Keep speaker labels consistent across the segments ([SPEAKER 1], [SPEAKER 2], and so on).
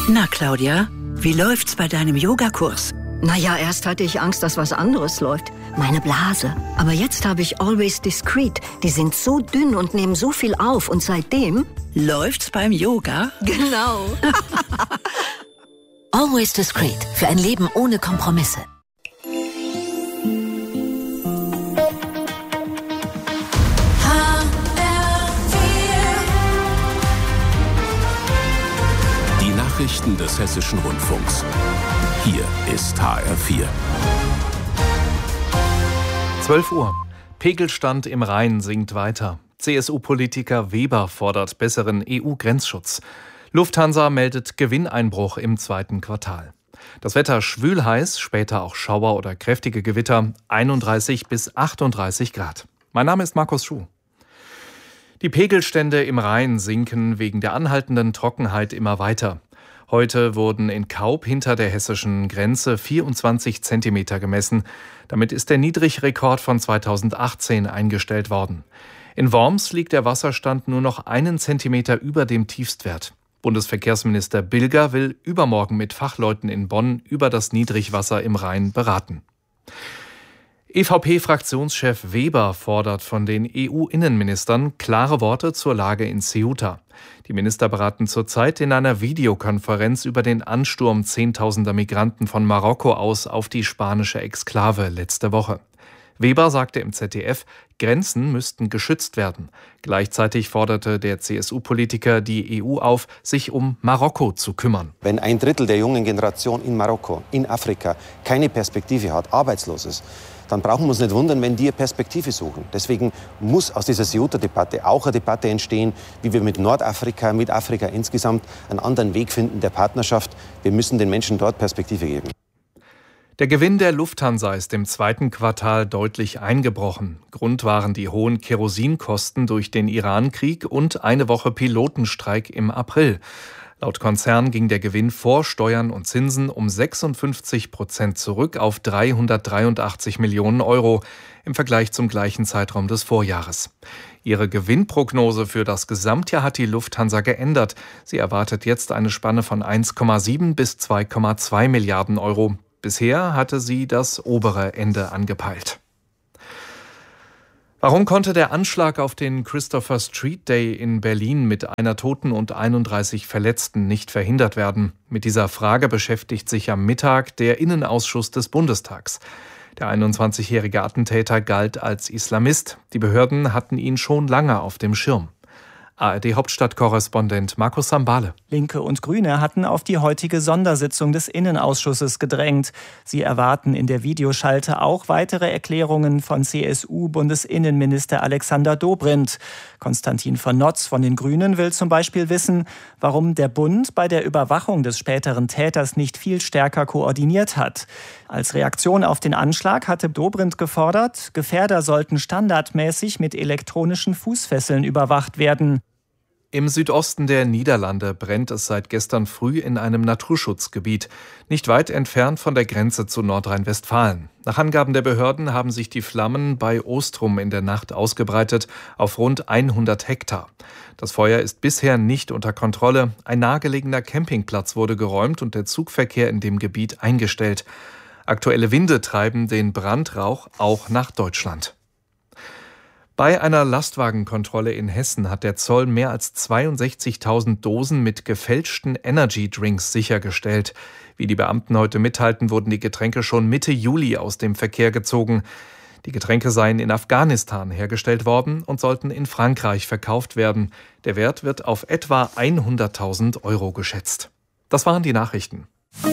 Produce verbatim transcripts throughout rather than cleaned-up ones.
[SPEAKER 1] Na, Claudia, wie läuft's bei deinem Yogakurs?
[SPEAKER 2] Naja, erst hatte ich Angst, dass was anderes läuft. Meine Blase. Aber jetzt habe ich Always Discreet. Die sind so dünn und nehmen so viel auf. Und seitdem...
[SPEAKER 1] Läuft's beim Yoga?
[SPEAKER 2] Genau.
[SPEAKER 3] Always Discreet. Für ein Leben ohne Kompromisse.
[SPEAKER 4] Nachrichten des Hessischen Rundfunks. Hier ist H R vier.
[SPEAKER 5] zwölf Uhr. Pegelstand im Rhein sinkt weiter. C S U-Politiker Weber fordert besseren E U-Grenzschutz. Lufthansa meldet Gewinneinbruch im zweiten Quartal. Das Wetter schwül-heiß, später auch Schauer oder kräftige Gewitter, einunddreißig bis achtunddreißig Grad. Mein Name ist Markus Schuh. Die Pegelstände im Rhein sinken wegen der anhaltenden Trockenheit immer weiter. Heute wurden in Kaub hinter der hessischen Grenze vierundzwanzig Zentimeter gemessen. Damit ist der Niedrigrekord von zweitausendachtzehn eingestellt worden. In Worms liegt der Wasserstand nur noch einen Zentimeter über dem Tiefstwert. Bundesverkehrsminister Bilger will übermorgen mit Fachleuten in Bonn über das Niedrigwasser im Rhein beraten. E V P-Fraktionschef Weber fordert von den E U-Innenministern klare Worte zur Lage in Ceuta. Die Minister beraten zurzeit in einer Videokonferenz über den Ansturm zehntausender Migranten von Marokko aus auf die spanische Exklave letzte Woche. Weber sagte im Z D F, Grenzen müssten geschützt werden. Gleichzeitig forderte der C S U-Politiker die E U auf, sich um Marokko zu kümmern.
[SPEAKER 6] Wenn ein Drittel der jungen Generation in Marokko, in Afrika, keine Perspektive hat, arbeitslos ist, dann brauchen wir uns nicht wundern, wenn die eine Perspektive suchen. Deswegen muss aus dieser Ceuta-Debatte auch eine Debatte entstehen, wie wir mit Nordafrika, mit Afrika insgesamt einen anderen Weg finden der Partnerschaft. Wir müssen den Menschen dort Perspektive geben.
[SPEAKER 5] Der Gewinn der Lufthansa ist im zweiten Quartal deutlich eingebrochen. Grund waren die hohen Kerosinkosten durch den Iran-Krieg und eine Woche Pilotenstreik im April. Laut Konzern ging der Gewinn vor Steuern und Zinsen um sechsundfünfzig Prozent zurück auf dreihundertdreiundachtzig Millionen Euro im Vergleich zum gleichen Zeitraum des Vorjahres. Ihre Gewinnprognose für das Gesamtjahr hat die Lufthansa geändert. Sie erwartet jetzt eine Spanne von eins Komma sieben bis zwei Komma zwei Milliarden Euro. Bisher hatte sie das obere Ende angepeilt. Warum konnte der Anschlag auf den Christopher Street Day in Berlin mit einer Toten und einunddreißig Verletzten nicht verhindert werden? Mit dieser Frage beschäftigt sich am Mittag der Innenausschuss des Bundestags. Der einundzwanzigjährige Attentäter galt als Islamist. Die Behörden hatten ihn schon lange auf dem Schirm. A R D-Hauptstadtkorrespondent Markus Sambale.
[SPEAKER 7] Linke und Grüne hatten auf die heutige Sondersitzung des Innenausschusses gedrängt. Sie erwarten in der Videoschalte auch weitere Erklärungen von C S U-Bundesinnenminister Alexander Dobrindt. Konstantin von Notz von den Grünen will zum Beispiel wissen, warum der Bund bei der Überwachung des späteren Täters nicht viel stärker koordiniert hat. Als Reaktion auf den Anschlag hatte Dobrindt gefordert, Gefährder sollten standardmäßig mit elektronischen Fußfesseln überwacht werden.
[SPEAKER 5] Im Südosten der Niederlande brennt es seit gestern früh in einem Naturschutzgebiet, nicht weit entfernt von der Grenze zu Nordrhein-Westfalen. Nach Angaben der Behörden haben sich die Flammen bei Ostrum in der Nacht ausgebreitet auf rund hundert Hektar. Das Feuer ist bisher nicht unter Kontrolle. Ein nahegelegener Campingplatz wurde geräumt und der Zugverkehr in dem Gebiet eingestellt. Aktuelle Winde treiben den Brandrauch auch nach Deutschland. Bei einer Lastwagenkontrolle in Hessen hat der Zoll mehr als zweiundsechzigtausend Dosen mit gefälschten Energy-Drinks sichergestellt. Wie die Beamten heute mitteilten, wurden die Getränke schon Mitte Juli aus dem Verkehr gezogen. Die Getränke seien in Afghanistan hergestellt worden und sollten in Frankreich verkauft werden. Der Wert wird auf etwa hunderttausend Euro geschätzt. Das waren die Nachrichten.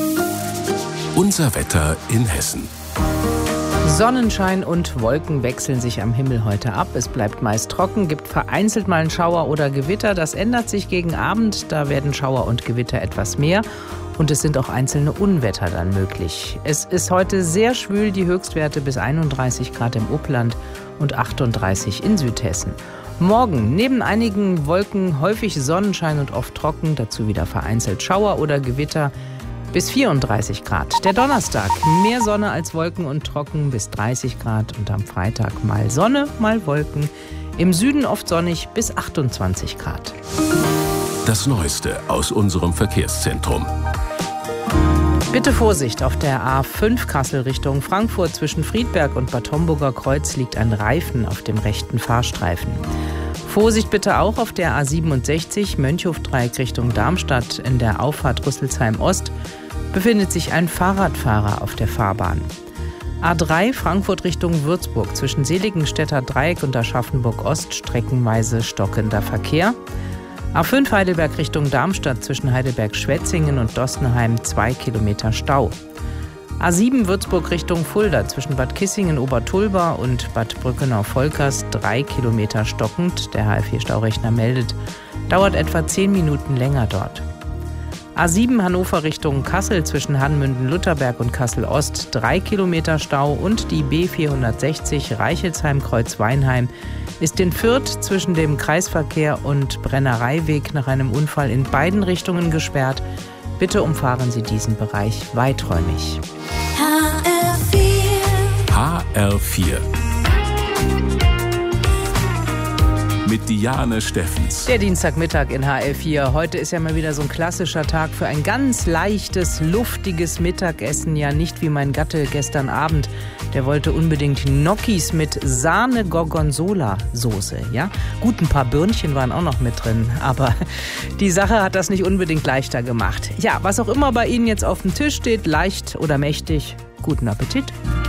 [SPEAKER 4] Unser Wetter in Hessen.
[SPEAKER 8] Sonnenschein und Wolken wechseln sich am Himmel heute ab. Es bleibt meist trocken, gibt vereinzelt mal einen Schauer oder Gewitter. Das ändert sich gegen Abend, da werden Schauer und Gewitter etwas mehr. Und es sind auch einzelne Unwetter dann möglich. Es ist heute sehr schwül, die Höchstwerte bis einunddreißig Grad im Upland und achtunddreißig in Südhessen. Morgen neben einigen Wolken häufig Sonnenschein und oft trocken, dazu wieder vereinzelt Schauer oder Gewitter. Bis vierunddreißig Grad. Der Donnerstag mehr Sonne als Wolken und trocken bis dreißig Grad und am Freitag mal Sonne, mal Wolken. Im Süden oft sonnig bis achtundzwanzig Grad.
[SPEAKER 4] Das Neueste aus unserem Verkehrszentrum.
[SPEAKER 8] Bitte Vorsicht, auf der A fünf Kassel Richtung Frankfurt zwischen Friedberg und Bad Homburger Kreuz liegt ein Reifen auf dem rechten Fahrstreifen. Vorsicht bitte auch auf der A siebenundsechzig Mönchhofdreieck Richtung Darmstadt in der Auffahrt Rüsselsheim Ost befindet sich ein Fahrradfahrer auf der Fahrbahn. A drei Frankfurt Richtung Würzburg zwischen Seligenstädter Dreieck und Aschaffenburg Ost streckenweise stockender Verkehr. A fünf Heidelberg Richtung Darmstadt zwischen Heidelberg-Schwetzingen und Dossenheim zwei Kilometer Stau. A sieben Würzburg Richtung Fulda zwischen Bad Kissingen-Obertulba und Bad Brückenau-Volkers drei Kilometer stockend. Der H L vier Staurechner meldet, dauert etwa zehn Minuten länger dort. A sieben Hannover Richtung Kassel zwischen Hanmünden-Lutterberg und Kassel-Ost drei Kilometer Stau und die B vierhundertsechzig Reichelsheim-Kreuz-Weinheim ist in Fürth zwischen dem Kreisverkehr und Brennereiweg nach einem Unfall in beiden Richtungen gesperrt. Bitte umfahren Sie diesen Bereich weiträumig.
[SPEAKER 4] H R vier. H R vier. Mit Diane Steffens.
[SPEAKER 8] Der Dienstagmittag in H L vier. Heute ist ja mal wieder so ein klassischer Tag für ein ganz leichtes, luftiges Mittagessen. Ja, nicht wie mein Gatte gestern Abend. Der wollte unbedingt Gnocchis mit Sahne-Gorgonzola-Soße. Ja? Gut, ein paar Birnchen waren auch noch mit drin. Aber die Sache hat das nicht unbedingt leichter gemacht. Ja, was auch immer bei Ihnen jetzt auf dem Tisch steht, leicht oder mächtig, guten Appetit.